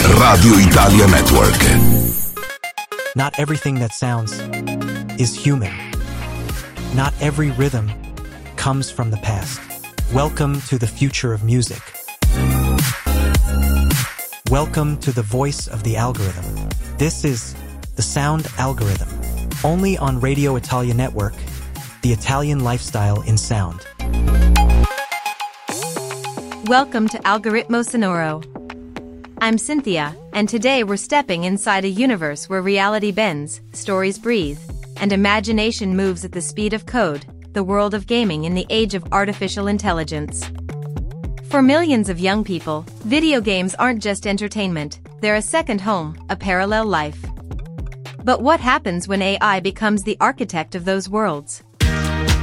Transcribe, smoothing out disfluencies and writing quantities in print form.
Radio Italia Network. Not everything that sounds is human. Not every rhythm comes from the past. Welcome to the future of music. Welcome to the voice of the algorithm. This is the Sound Algorithm, only on Radio Italia Network, the Italian lifestyle in sound. Welcome to Algoritmo Sonoro. I'm Cynthia, and today we're stepping inside a universe where reality bends, stories breathe, and imagination moves at the speed of code, the world of gaming in the age of artificial intelligence. For millions of young people, video games aren't just entertainment, they're a second home, a parallel life. But what happens when AI becomes the architect of those worlds?